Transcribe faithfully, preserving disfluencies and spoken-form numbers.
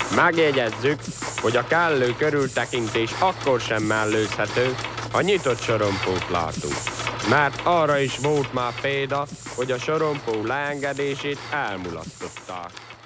Megjegyezzük, hogy a kellő körültekintés akkor sem mellőzhető, ha nyitott sorompót látunk. Mert arra is volt már példa, hogy a sorompó leengedését elmulasztották.